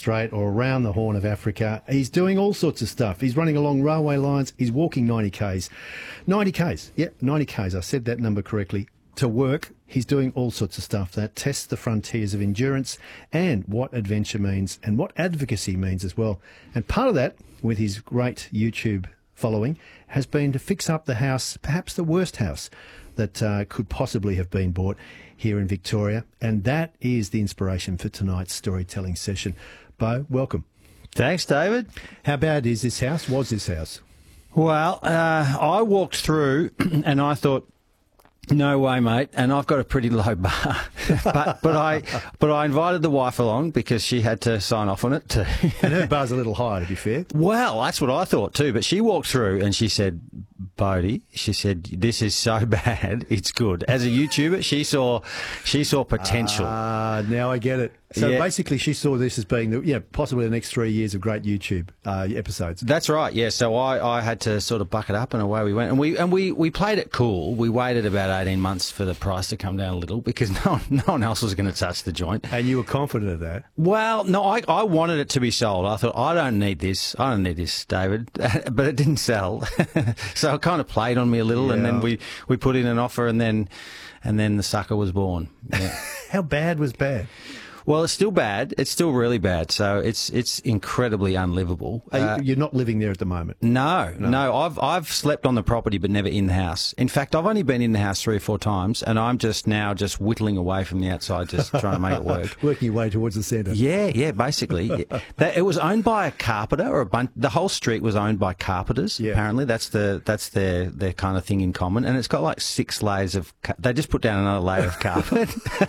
Strait or around the Horn of Africa. He's doing all sorts of stuff. He's running along railway lines. He's walking 90 Ks. 90 Ks. Yeah, 90 Ks. I said that number correctly. To work. He's doing all sorts of stuff that tests the frontiers of endurance and what adventure means and what advocacy means as well. And part of that, with his great YouTube following, has been to fix up the house, perhaps the worst house that could possibly have been bought here in Victoria. And that is the inspiration for tonight's storytelling session. Bo, welcome. Thanks, David. How bad is this house? Was this house? Well, I walked through and I thought, no way, mate. And I've got a pretty low bar, but I invited the wife along because she had to sign off on it too. And her bar's a little higher, to be fair. Well, that's what I thought too. But she walked through and she said, Bodie, she said, this is so bad, it's good. As a YouTuber, she saw potential. Now I get it. So basically, she saw this as being, possibly the next 3 years of great YouTube episodes. That's right. Yeah. So I had to sort of buck it up, and away we went. And we played it cool. We waited about 18 months for the price to come down a little because no one else was going to touch the joint. And you were confident of that? Well, no, I wanted it to be sold. I thought, I don't need this, David. But it didn't sell. So it kind of played on me a little, and then we put in an offer, and then the sucker was born. Yeah. How bad was bad? Well, it's still bad. It's still really bad. So it's incredibly unlivable. You're not living there at the moment? No. I've slept on the property, but never in the house. In fact, I've only been in the house 3 or 4 times, and I'm just whittling away from the outside, just trying to make it work. Working your way towards the centre. Yeah, basically. It was owned by a carpenter, or the whole street was owned by carpenters. Yeah. Apparently, that's their kind of thing in common, and it's got like 6 layers of. They just put down another layer of carpet.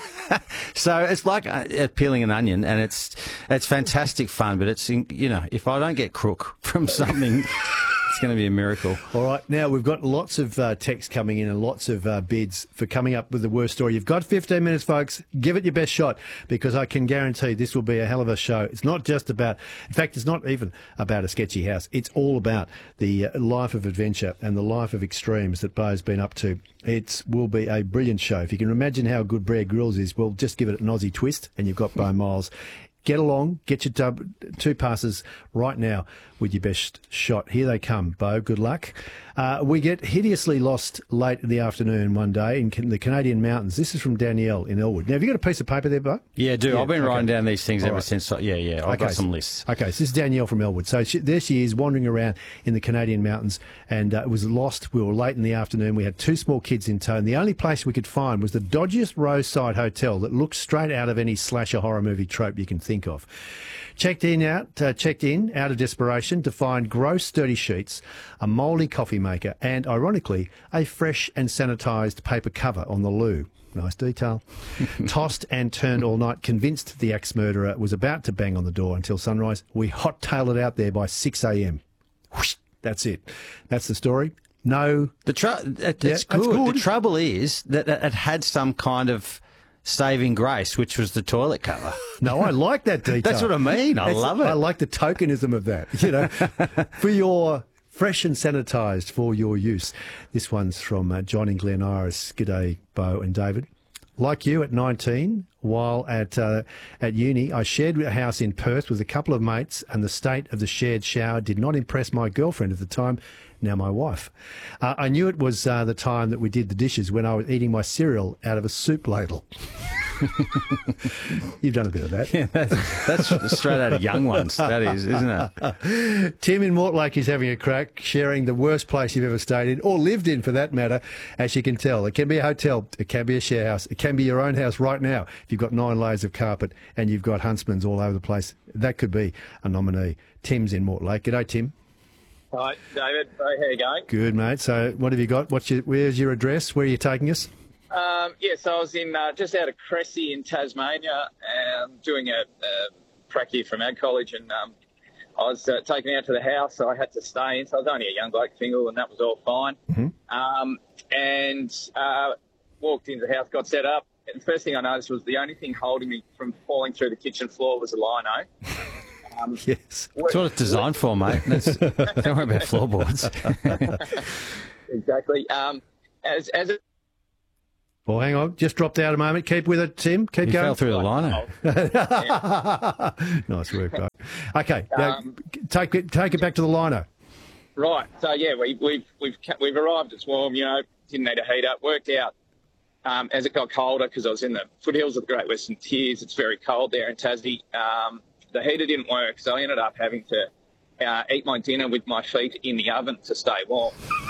So it's like peeling an onion, and it's fantastic fun, but it's, if I don't get crook from something, it's going to be a miracle. All right, now we've got lots of texts coming in and lots of bids for coming up with the worst story. You've got 15 minutes, folks. Give it your best shot, because I can guarantee this will be a hell of a show. It's not just about, in fact, it's not even about a sketchy house. It's all about the life of adventure and the life of extremes that Bo's been up to. It will be a brilliant show. If you can imagine how good Brer Grills is, well, just give it an Aussie twist and you've got Bo Miles. Get along, get your 2 passes right now with your best shot. Here they come, Bo. Good luck. We get hideously lost late in the afternoon one day in the Canadian mountains. This is from Danielle in Elwood. Now, have you got a piece of paper there, Bo? Yeah, I do. Yeah, I've been writing down these things ever since. Yeah. I've got some lists. Okay, so this is Danielle from Elwood. So there she is wandering around in the Canadian mountains, and it was lost. We were late in the afternoon. We had 2 small kids in tow, and the only place we could find was the dodgiest roadside hotel that looked straight out of any slasher horror movie trope you can think of. Checked in out of desperation to find gross dirty sheets, a mouldy coffee maker, and, ironically, a fresh and sanitised paper cover on the loo. Nice detail. Tossed and turned all night, convinced the axe murderer was about to bang on the door until sunrise. We hot-tailed it out there by 6 a.m. Whoosh, that's it. That's the story. No. That's good. The trouble is that it had some kind of saving grace, which was the toilet cover. No, I like that detail. That's what I mean. I love it. I like the tokenism of that, for your fresh and sanitised for your use. This one's from John in Glen Iris. G'day, Bo and David. Like you, at 19, while at uni, I shared a house in Perth with a couple of mates, and the state of the shared shower did not impress my girlfriend at the time, now my wife. I knew it was the time that we did the dishes when I was eating my cereal out of a soup ladle. You've done a bit of that. Yeah, that's straight out of Young Ones, that is, isn't it? Tim in Mortlake is having a crack, sharing the worst place you've ever stayed in, or lived in for that matter, as you can tell. It can be a hotel, it can be a share house, it can be your own house right now. If you've got 9 layers of carpet and you've got huntsmans all over the place, that could be a nominee. Tim's in Mortlake. G'day, Tim. Hi, David. How are you going? Good, mate. So what have you got? Where's your address? Where are you taking us? So I was in just out of Cressy in Tasmania, doing a prac year from Ag College, and I was taken out to the house, so I had to stay in. So I was only a young bloke single, and that was all fine. Mm-hmm. Walked into the house, got set up, and the first thing I noticed was the only thing holding me from falling through the kitchen floor was a lino. Yes. That's what it's designed for, mate. Don't worry about floorboards. Exactly. As it Well, hang on. Just dropped out a moment. Keep with it, Tim. Keep He going. fell through the lino. Nice work, bro. Okay, take it back to the lino. Right. So yeah, we've arrived. It's warm. You know, didn't need a heater. Worked out as it got colder because I was in the foothills of the Great Western Tiers. It's very cold there in Tassie. The heater didn't work, so I ended up having to eat my dinner with my feet in the oven to stay warm.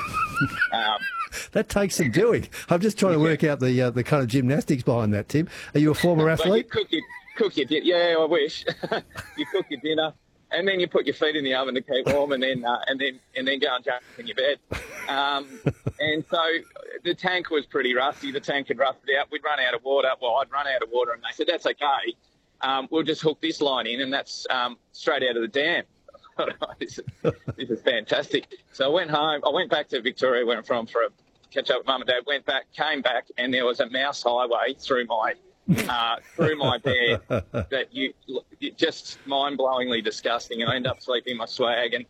That takes some doing. I'm just trying to work out the kind of gymnastics behind that, Tim. Are you a former athlete? Well, you cook your dinner. Yeah, I wish. You cook your dinner, and then you put your feet in the oven to keep warm, and then go and jump in your bed. And so the tank was pretty rusty. The tank had rusted out. We'd run out of water. Well, I'd run out of water, and they said, that's okay. We'll just hook this line in, and that's straight out of the dam. This is fantastic. So I went home. I went back to Victoria, where I'm from, for a catch up with Mum and Dad. Went back, came back, and there was a mouse highway through my bed that you just mind-blowingly disgusting. And I ended up sleeping in my swag, and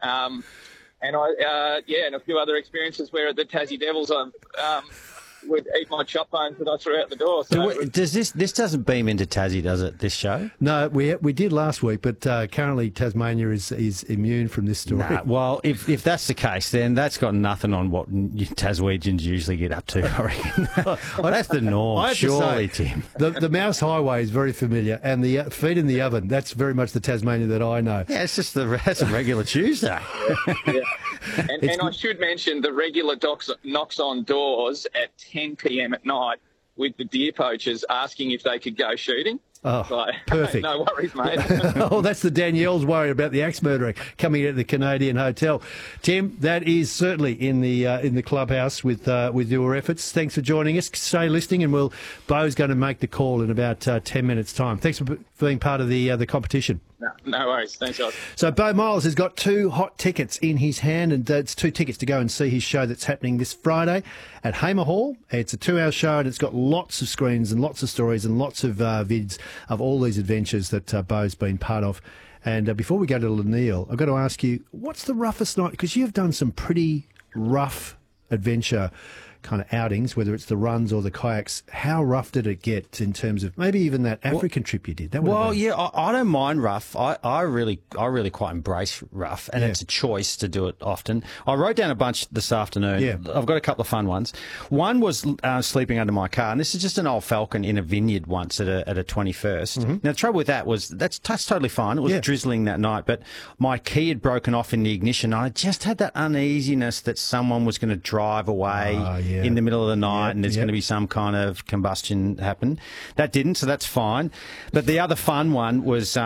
and a few other experiences where at the Tassie Devils would eat my chop bones that I threw out the door. So Does this doesn't beam into Tassie, does it? This show? No, we did last week, but currently Tasmania is immune from this story. Nah, well, if that's the case, then that's got nothing on what Taswegians usually get up to, I reckon. Well, that's the norm, surely, Tim. The Mouse Highway is very familiar, and the feet in the oven, that's very much the Tasmania that I know. Yeah, it's just that's a regular Tuesday. Yeah. And I should mention the regular knocks on doors at 10 p.m. at night with the deer poachers asking if they could go shooting. Oh, so, perfect. No worries, mate. Oh, that's the Danielle's worry about the axe murderer coming at the Canadian Hotel. Tim, that is certainly in the clubhouse with your efforts. Thanks for joining us. Stay listening, and Bo's going to make the call in about 10 minutes' time. Thanks for being part of the competition. No worries. Thanks, guys. So Bo Miles has got 2 hot tickets in his hand, and it's 2 tickets to go and see his show that's happening this Friday at Hamer Hall. It's a 2-hour show, and it's got lots of screens and lots of stories and lots of vids of all these adventures that Bo's been part of. And before we go to Laniel, I've got to ask you, what's the roughest night? Because you've done some pretty rough adventure kind of outings, whether it's the runs or the kayaks. How rough did it get in terms of maybe even that African trip you did? I don't mind rough. I really quite embrace rough, and it's a choice to do it often. I wrote down a bunch this afternoon. Yeah. I've got a couple of fun ones. One was sleeping under my car, and this is just an old Falcon in a vineyard once at a 21st. Mm-hmm. Now the trouble with that was that's totally fine. It was drizzling that night, but my key had broken off in the ignition. I just had that uneasiness that someone was going to drive away in the middle of the night, and there's going to be some kind of combustion happen. That didn't, so that's fine. But the other fun one was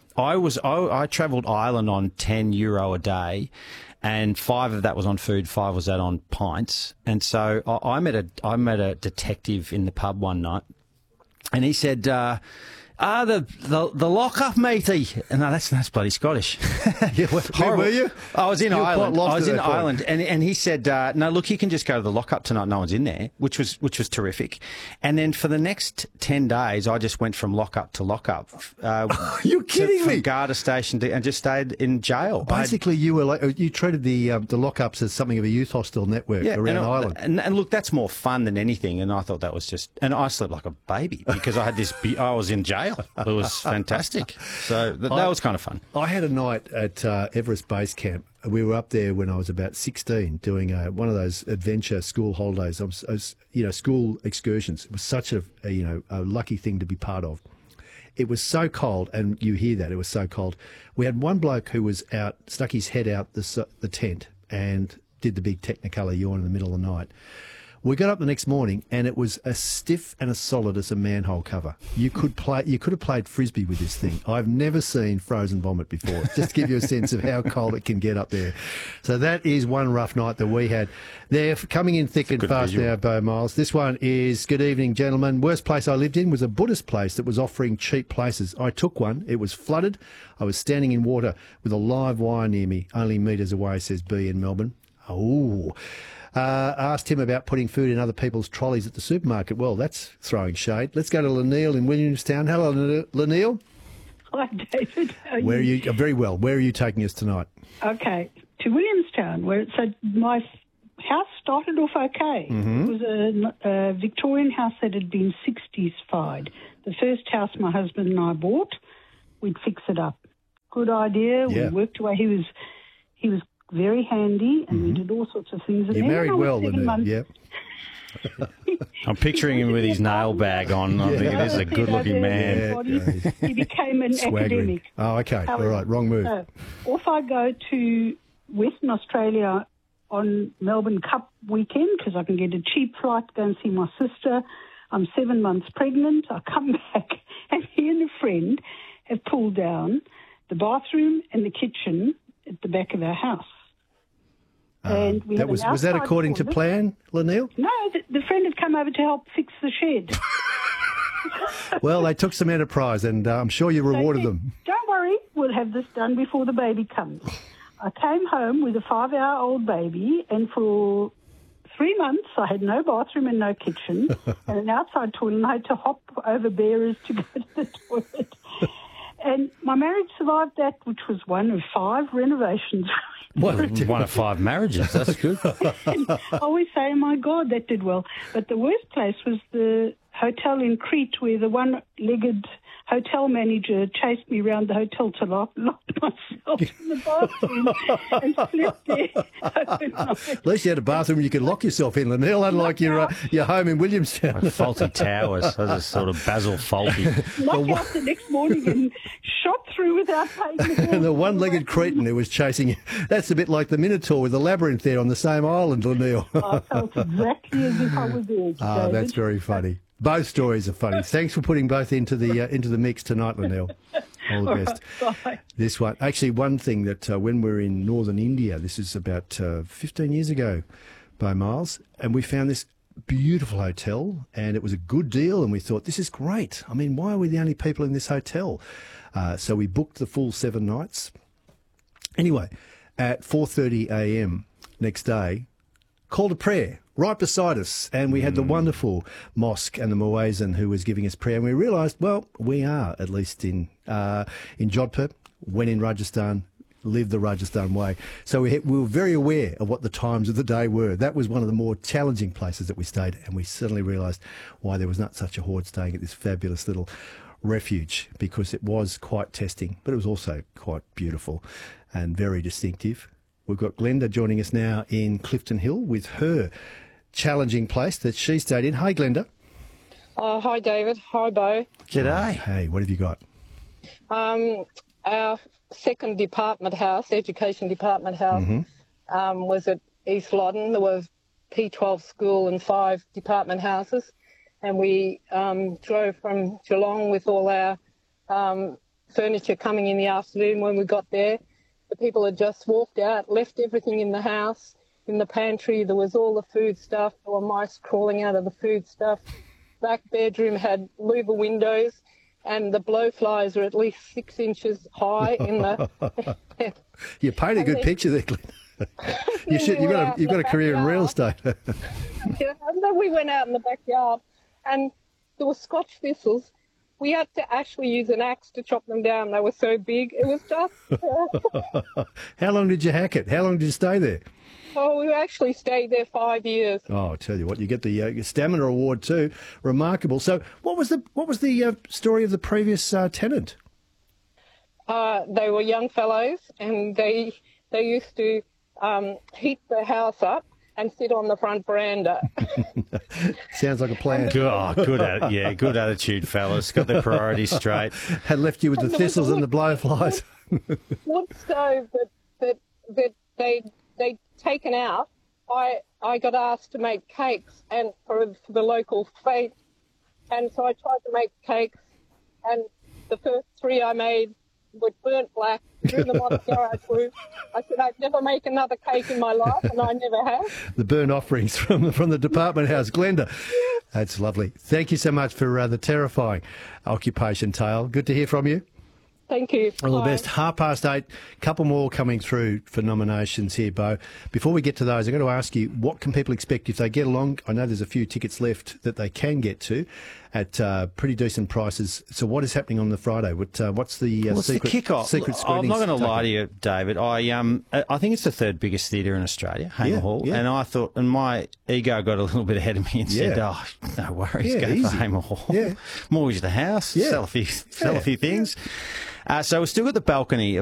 I travelled Ireland on €10 a day, and 5 of that was on food, 5 was that on pints. And so I met a detective in the pub one night, and he said, the lock-up, matey. No, that's bloody Scottish. Where were you? I was in Ireland. I was in Ireland, and he said, "No, look, you can just go to the lock-up tonight. No one's in there," which was terrific. And then for the next 10 days, I just went from lock-up to lock-up. You're kidding me? From Garda station and just stayed in jail. Basically, you treated the lock-ups as something of a youth hostel network around Ireland. And look, that's more fun than anything. And I thought that was just, and I slept like a baby because I had this. I was in jail. It was fantastic. So that was kind of fun. I had a night at Everest Base Camp. We were up there when I was about 16 doing one of those adventure school holidays, school excursions. It was such a lucky thing to be part of. It was so cold, and you hear that, it was so cold. We had one bloke who was out, stuck his head out the tent and did the big Technicolor yawn in the middle of the night. We got up the next morning, and it was as stiff and as solid as a manhole cover. You could have played frisbee with this thing. I've never seen frozen vomit before. Just to give you a sense of how cold it can get up there. So that is one rough night that we had. They're coming in thick and fast now, Bo Miles. This one is, good evening, gentlemen. Worst place I lived in was a Buddhist place that was offering cheap places. I took one. It was flooded. I was standing in water with a live wire near me, only metres away, says B in Melbourne. Oh. Asked him about putting food in other people's trolleys at the supermarket. Well, that's throwing shade. Let's go to Laniel in Williamstown. Hello, Laniel. Hi, David. Where are you? Very well. Where are you taking us tonight? Okay, to Williamstown, where it's my house started off okay. Mm-hmm. It was a Victorian house that had been 60s-fied. The first house my husband and I bought, we'd fix it up. Good idea. Yeah. We worked away. He was very handy, and we did all sorts of things. And You then married when I well, was 7 Lynette. months- Yep. I'm picturing him with his nail bag on. I think this is a good-looking man. Yeah. He became an Swaggering. academic. Oh, okay. All right. Wrong move. So, off I go to Western Australia on Melbourne Cup weekend because I can get a cheap flight to go and see my sister. I'm 7 months pregnant. I come back and he and a friend have pulled down the bathroom and the kitchen at the back of our house. And we had was an that outside according to toilet. plan, Lynelle? No, the friend had come over to help fix the shed. Well, they took some enterprise, and I'm sure you rewarded them. Don't worry, we'll have this done before the baby comes. I came home with a 5-hour-old baby, and for 3 months I had no bathroom and no kitchen, and an outside toilet, and I had to hop over bearers to go to the toilet. And my marriage survived that, which was one of 5 renovations. One of 5 marriages. That's good. I always say, oh my God, that did well. But the worst place was the hotel in Crete where the one-legged hotel manager chased me around the hotel to lock myself in the bathroom and slept there overnight. At least you had a bathroom you could lock yourself in, Lynelle, unlike your home in Williamstown. Like Faulty Towers. That's a sort of Basil Faulty. Locked out the next morning and shot through without paying the bill. And the one-legged cretin who was chasing you. That's a bit like the Minotaur with the labyrinth there on the same island, Lynelle. I felt exactly as if I was there. Oh, that's very funny. Both stories are funny. Thanks for putting both into the mix tonight, Lynelle. All the best. Bye. This one, actually, one thing that when we were in northern India, this is about 15 years ago by miles, and we found this beautiful hotel, and it was a good deal, and we thought, this is great. I mean, why are we the only people in this hotel? So we booked the full 7 nights. Anyway, at 4:30 a.m. next day, called a prayer right beside us, and we had the wonderful mosque and the muezzin who was giving us prayer, and we realised, well, we are, at least in Jodhpur, when in Rajasthan, live the Rajasthan way. So we were very aware of what the times of the day were. That was one of the more challenging places that we stayed, and we suddenly realised why there was not such a horde staying at this fabulous little refuge, because it was quite testing, but it was also quite beautiful and very distinctive. We've got Glenda joining us now in Clifton Hill with her challenging place that she stayed in. Hi, Glenda. Hi, David. Hi, Bo. G'day. Hey, what have you got? Our second department house, education department house, was at East Loddon. There was P12 school and 5 department houses. And we drove from Geelong with all our furniture coming in the afternoon. When we got there, the people had just walked out, left everything in the house. In the pantry, there was all the food stuff. There were mice crawling out of the food stuff. Back bedroom had louver windows, and the blowflies were at least 6 inches high in the... You paint a good picture there, Glenda. You've got a career in real estate. Yeah, and then we went out in the backyard, and there were Scotch thistles. We had to actually use an axe to chop them down. They were so big. It was just... How long did you hack it? How long did you stay there? Oh, we actually stayed there 5 years. Oh, I tell you what, you get the stamina award too. Remarkable. So, what was the story of the previous tenant? They were young fellows, and they used to heat the house up and sit on the front veranda. Sounds like a plan. Good attitude, fellas. Got their priorities straight. Had left you with the thistles and the blowflies. Wood stove that they'd taken out. I got asked to make cakes and for the local fete, and so I tried to make cakes, and the first 3 I made were burnt black, threw them on the garage roof. I said I'd never make another cake in my life, and I never have. The burnt offerings from the department house. Glenda, that's lovely. Thank you so much for the terrifying occupation tale. Good to hear from you. Thank you. All the Bye. best. 8:30. Couple more coming through for nominations here, Bo. Before we get to those, I'm going to ask you, what can people expect if they get along? I know there's a few tickets left that they can get to at pretty decent prices. So what is happening on the Friday? What's the secret, the kickoff? secret I'm not going to lie to you. you, David. I think it's the third biggest theatre in Australia, Hamer Hall. Yeah. And I thought, and my ego got a little bit ahead of me and said, Yeah. oh, no worries, Yeah, go easy. for Hamer Hall. Yeah. Mortgage the house, Yeah. sell a few things. So we've still got the balcony